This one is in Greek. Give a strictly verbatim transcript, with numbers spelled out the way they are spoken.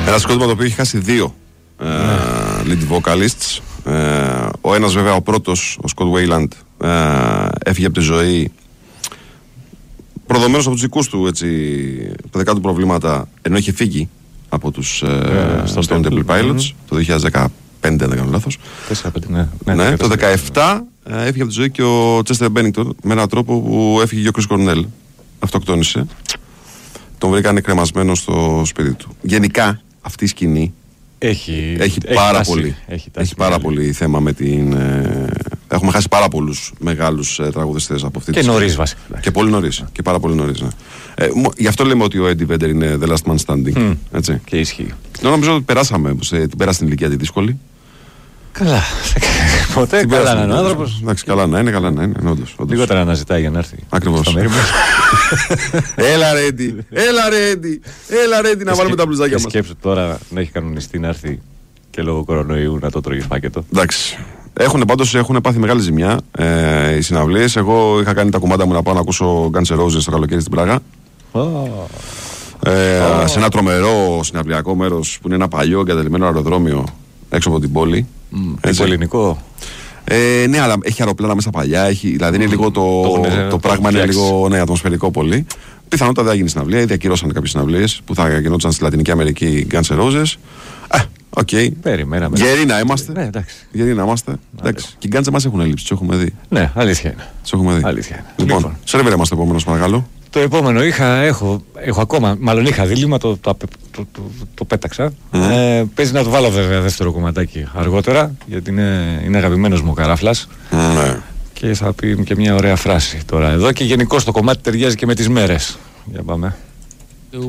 Ένα σκότωμα το οποίο έχει χάσει δύο ε, yeah. lead vocalists. Ε, ο ένας βέβαια, ο πρώτος, ο Scott Weiland, ε, έφυγε από τη ζωή προδομένος από τους δικούς του, έτσι, τα δικά του προβλήματα, ενώ είχε φύγει από τους ε, yeah, Stone Temple Pilots mm-hmm. το δύο χιλιάδες δεκαπέντε, αν δεν κάνω λάθος. Ναι, ναι, ναι, το δύο χιλιάδες δεκαεπτά ε, έφυγε από τη ζωή και ο Chester Bennington με έναν τρόπο που έφυγε και ο Chris Cornell. Αυτοκτόνησε. Τον βρήκανε κρεμασμένο στο σπίτι του. Γενικά αυτή η σκηνή έχει, έχει, έχει πάρα, τάση, πολύ, έχει, έχει πάρα πολύ θέμα με την. Ε, έχουμε χάσει πάρα πολλούς μεγάλους ε, τραγουδιστές από αυτή και τη νωρίς βασικά. Και πολύ νωρίς. Και πάρα πολύ νωρίς. Ναι. Ε, γι' αυτό λέμε ότι ο Eddie Vedder είναι the last man standing. Mm. Έτσι. Και ισχύει. Νομίζω ότι περάσαμε. Σε, την πέρασε την ηλικία τη δύσκολη. Καλά. Ποτέ καλά να είναι ο άνθρωπος. Εντάξει, καλά να είναι, καλά να είναι. Λιγότερα να ζητάει για να έρθει. Ακριβώς. Έλα ρε Eddie, έλα ρε Eddie, έλα ρε Eddie να βάλουμε τα μπλουζάκια μας. Σκέψου τώρα να έχει κανονιστεί να έρθει και λόγω κορονοϊού να το τρώγει φάκετο. Εντάξει. Έχουν πάντως έχουν πάθει μεγάλη ζημιά ε, οι συναυλίες. Εγώ είχα κάνει τα κουμάντα μου να πάω να ακούσω Guns N' Roses το καλοκαίρι στην Πράγα. Oh. Ε, oh. Σε ένα τρομερό συναυλιακό μέρος που είναι ένα παλιό εγκαταλειμμένο αεροδρόμιο έξω από την πόλη. Mm, ελληνικό. Ε, ναι, αλλά έχει αεροπλάνα μέσα παλιά. Έχει, δηλαδή είναι λίγο το, το, το, το πράγμα είναι λίγο ναι, ατμοσφαιρικό πολύ. Πιθανότατα δεν θα γίνει συναυλία. Ήδη ακυρώσαν κάποιες συναυλίες που θα γινόντουσαν στη Λατινική Αμερική Guns N' Roses. Α, οκ. Okay. Περιμέναμε. Γεροί να είμαστε. Ναι, εντάξει. Γεροί να είμαστε. Εντάξει. Και οι Guns μας έχουν λείψει. Του έχουμε δει. Ναι, αλήθεια είναι. Του έχουμε δει. Αλήθεια είναι. Λοιπόν, λοιπόν. σε ρεβερ είμαστε επόμενος, παρακαλώ. Το επόμενο είχα, έχω, έχω ακόμα, μάλλον είχα δίλημμα, το, το, το, το, το, το πέταξα. Mm. Ε, παίζει να το βάλω βέβαια δεύτερο κομματάκι αργότερα, γιατί είναι, είναι αγαπημένος μου ο Καράφλας. Mm. Και θα πει και μια ωραία φράση τώρα εδώ και γενικώς το κομμάτι ταιριάζει και με τις μέρες. Για πάμε.